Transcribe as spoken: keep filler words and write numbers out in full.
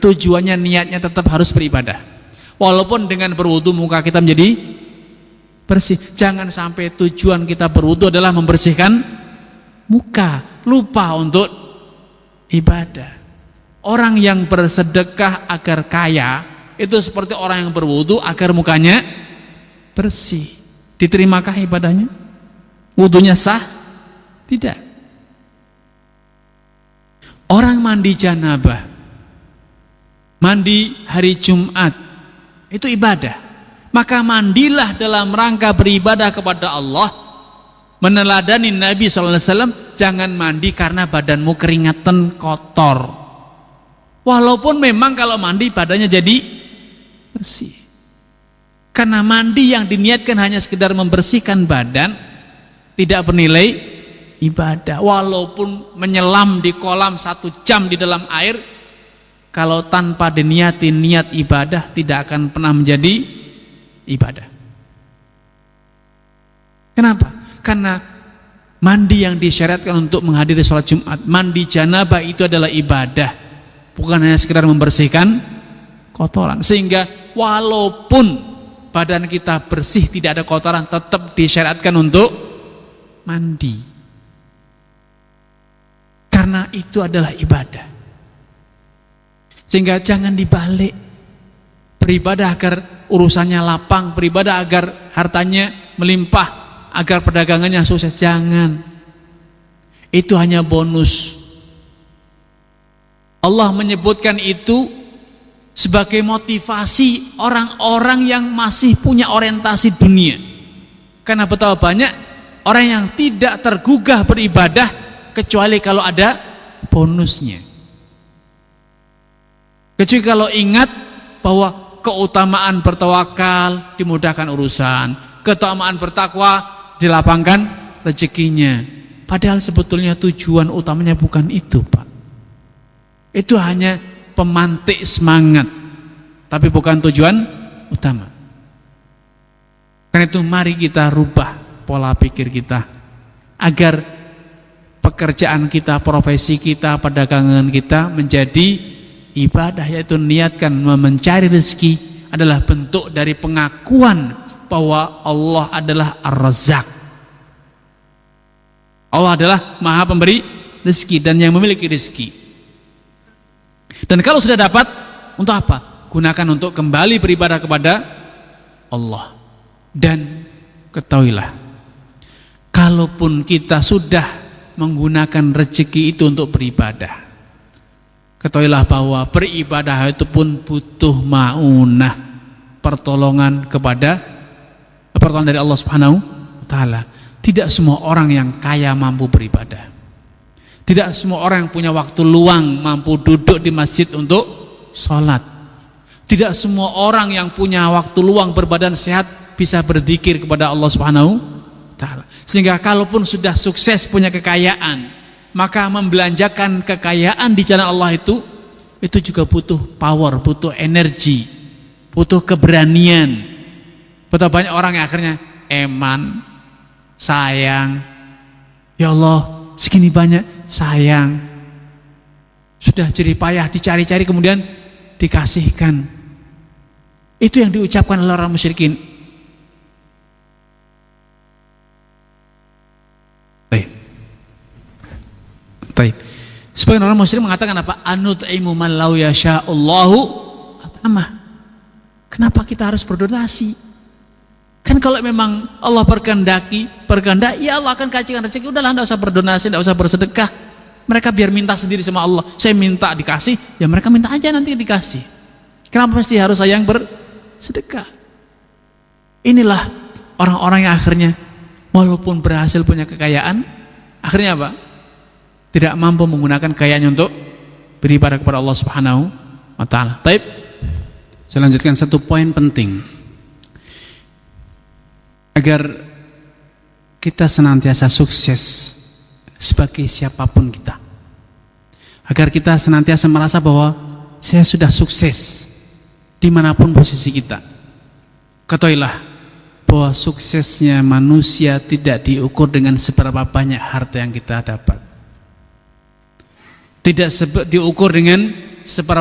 tujuannya, niatnya tetap harus beribadah. Walaupun dengan berwudu muka kita menjadi bersih. Jangan sampai tujuan kita berwudu adalah membersihkan muka, lupa untuk ibadah. Orang yang bersedekah agar kaya itu seperti orang yang berwudu agar mukanya bersih. Diterimakah ibadahnya? Wudunya sah? Tidak. Orang mandi janabah, mandi hari Jumat, itu ibadah. Maka mandilah dalam rangka beribadah kepada Allah, meneladani Nabi shallallahu alaihi wasallam. Jangan mandi karena badanmu keringatan kotor, walaupun memang kalau mandi badannya jadi bersih. Karena mandi yang diniatkan hanya sekedar membersihkan badan tidak bernilai ibadah. Walaupun menyelam di kolam satu jam di dalam air, kalau tanpa diniati niat ibadah tidak akan pernah menjadi ibadah. Kenapa? Karena mandi yang disyariatkan untuk menghadiri sholat Jumat, mandi janabah, itu adalah ibadah, bukan hanya sekedar membersihkan kotoran. Sehingga walaupun badan kita bersih, tidak ada kotoran, tetap disyariatkan untuk mandi, karena itu adalah ibadah. Sehingga jangan dibalik, beribadah agar urusannya lapang, beribadah agar hartanya melimpah, agar perdagangannya sukses. Jangan, itu hanya bonus. Allah menyebutkan itu sebagai motivasi orang-orang yang masih punya orientasi dunia. Karena betapa banyak orang yang tidak tergugah beribadah kecuali kalau ada bonusnya, kecuali kalau ingat bahwa keutamaan bertawakal dimudahkan urusan, keutamaan bertakwa dilapangkan rezekinya. Padahal sebetulnya tujuan utamanya bukan itu, Pak. Itu hanya pemantik semangat, tapi bukan tujuan utama. Karena itu mari kita rubah pola pikir kita, agar pekerjaan kita, profesi kita, perdagangan kita menjadi ibadah, yaitu niatkan mencari rezeki adalah bentuk dari pengakuan bahwa Allah adalah Ar-Razzaq. Allah adalah Maha Pemberi rezeki dan yang memiliki rezeki. Dan kalau sudah dapat, untuk apa? Gunakan untuk kembali beribadah kepada Allah. Dan ketahuilah, kalaupun kita sudah menggunakan rezeki itu untuk beribadah, ketahuilah bahwa beribadah itu pun butuh maunah, pertolongan kepada pertolongan dari Allah Subhanahu wa taala. Tidak semua orang yang kaya mampu beribadah. Tidak semua orang yang punya waktu luang mampu duduk di masjid untuk sholat. Tidak semua orang yang punya waktu luang berbadan sehat bisa berzikir kepada Allah Subhanahu wa taala. Sehingga kalaupun sudah sukses punya kekayaan, maka membelanjakan kekayaan di jalan Allah itu itu juga butuh power, butuh energi, butuh keberanian. Betapa banyak orang yang akhirnya eman, sayang, ya Allah segini banyak, sayang, sudah jerih payah dicari-cari kemudian dikasihkan. Itu yang diucapkan oleh orang musyrikin. Baik, baik. Sebagian orang musyrik mengatakan apa? Anut'imu man law yasha'allahu at'amah. Kenapa kita harus berdonasi? Kan kalau memang Allah berkehendaki, berkehendak, ya Allah akan kasihkan rezeki. Udahlah, tidak usah berdonasi, tidak usah bersedekah. Mereka biar minta sendiri sama Allah. Saya minta dikasih, ya mereka minta aja nanti dikasih. Kenapa mesti harus saya yang bersedekah? Inilah orang-orang yang akhirnya walaupun berhasil punya kekayaan, akhirnya apa? Tidak mampu menggunakan kekayaannya untuk beribadah kepada Allah Subhanahu wa taala. Baik. Saya lanjutkan satu poin penting. Agar kita senantiasa sukses sebagai siapapun kita, agar kita senantiasa merasa bahwa saya sudah sukses dimanapun posisi kita. Ketahuilah bahwa suksesnya manusia tidak diukur dengan seberapa banyak harta yang kita dapat, tidak diukur dengan seberapa